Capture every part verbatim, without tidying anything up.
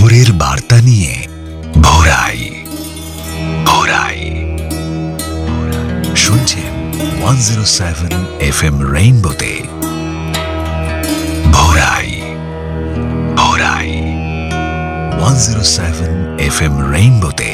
ভোরের বার্তা নিয়ে ভোরাই ভোরাই শুনছেন one zero seven F M রেইনবোতে ভোরাই ভোরাই one zero seven F M রেইনবোতে।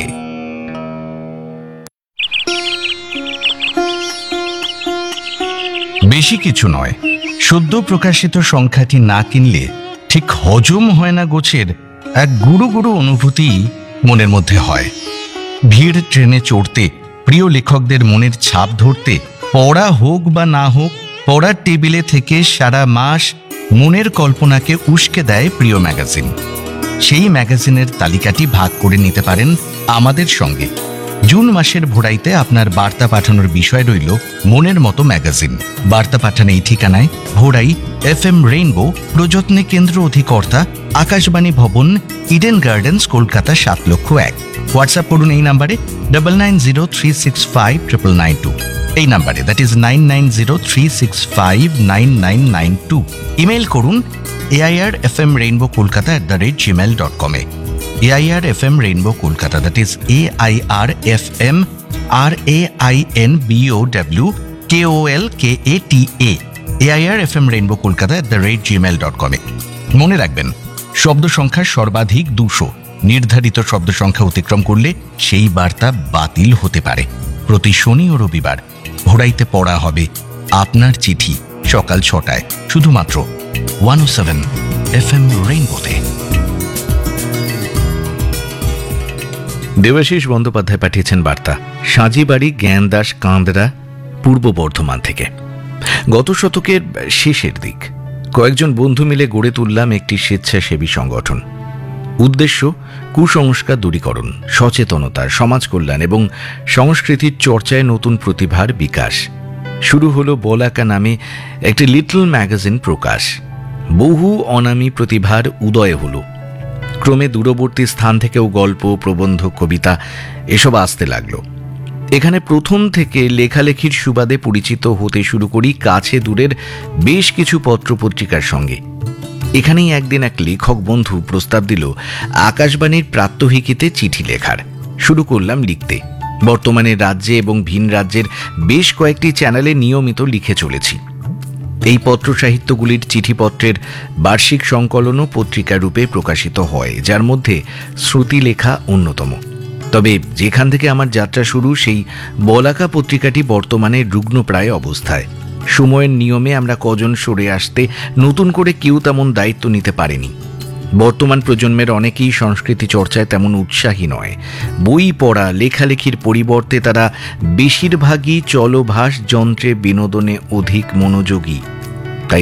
বেশি কিছু নয়, সদ্য প্রকাশিত সংখ্যাটি না কিনলে ঠিক হজম হয় না গোছের এক গুরু গুরু অনুভূতি মনের মধ্যে হয়। ভিড় ট্রেনে চড়তে, প্রিয় লেখকদের মনের ছাপ ধরতে, পড়া হোক বা না হোক, পড়ার টেবিলে থেকে সারা মাস মনের কল্পনাকে উস্কে দেয় প্রিয় ম্যাগাজিন। সেই ম্যাগাজিনের তালিকাটি ভাগ করে নিতে পারেন আমাদের সঙ্গে। জুন মাসের ভোরাইতে আপনার বার্তা পাঠানোর বিষয় রইল মনের মতো ম্যাগাজিন। বার্তা পাঠান এই ঠিকানায়: ভোরাই, এফ এম রেইনবো, প্রযত্নে কেন্দ্র অধিকর্তা, আকাশবাণী ভবন, ইডেন গার্ডেন্স, কলকাতা সাত লক্ষ এক। হোয়াটসঅ্যাপ করুন এই নাম্বারে double nine zero three six five triple nine two. এই নাম্বারে, that is nine nine zero three six five nine nine nine two. Email করুন AIR F M rainbow Kolkata at the rate Gmail dot কমে। AIR F M rainbow Kolkata, that is A I R F M R A I N B O W K O L K A T A, AIR F M rainbow Kolkata at the rate Gmail dot কমে। মনে রাখবেন, শব্দ সংখ্যা সর্বাধিক দুশো। নির্ধারিত শব্দ সংখ্যা অতিক্রম করলে সেই বার্তা বাতিল হতে পারে। প্রতি শনি ও রবিবার ভোরাইতে পড়া হবে আপনার চিঠি সকাল ছটায়, শুধুমাত্র ওয়ান ও seven F M রেইনবোতে। Debashis Bandyopadhyay পাঠিয়েছেন বার্তা সাঁজিবাড়ি, জ্ঞানদাস, কাঁদরা, পূর্ব বর্ধমান থেকে। গত শতকের শেষের দিক কয়েকজন বন্ধু মিলে গড়ে তুললাম একটি স্বেচ্ছাসেবী সংগঠন। উদ্দেশ্য কুসংস্কার দূরীকরণ, সচেতনতা, সমাজ কল্যাণ এবং সংস্কৃতির চর্চায় নতুন প্রতিভার বিকাশ। শুরু হলো বলাকা নামে একটি লিটল ম্যাগাজিন প্রকাশ। বহু অনামী প্রতিভার উদয় হলো। ক্রমে দূরবর্তী স্থান থেকেও গল্প, প্রবন্ধ, কবিতা এসব আসতে লাগলো। এখানে প্রথম থেকে লেখালেখির সুবাদে পরিচিত হতে শুরু করি কাছে দূরের বেশ কিছু পত্রপত্রিকার সঙ্গে। এখানেই একদিন এক লেখক বন্ধু প্রস্তাব দিল আকাশবাণীর প্রাত্যহিকীতে চিঠি লেখার। শুরু করলাম লিখতে। বর্তমানে রাজ্যে এবং ভিন রাজ্যের বেশ কয়েকটি চ্যানেলে নিয়মিত লিখে চলেছি। এই পত্র সাহিত্যগুলির চিঠিপত্রের বার্ষিক সংকলনও পত্রিকা রূপে প্রকাশিত হয়, যার মধ্যে শ্রুতিলেখা অন্যতম। তবে যেখান থেকে আমার যাত্রা শুরু, সেই বলাকা পত্রিকাটি বর্তমানে রুগ্নপ্রায় অবস্থায়। সময়ের নিয়মে আমরা কজন সরে আসতে নতুন করে কেউ তেমন দায়িত্ব নিতে পারেনি। বর্তমান প্রজন্মের অনেকেই সংস্কৃতি চর্চায় তেমন উৎসাহী নয়। বই পড়া, লেখালেখির পরিবর্তে তারা বেশিরভাগই চলভাস যন্ত্রে বিনোদনে অধিক মনোযোগী।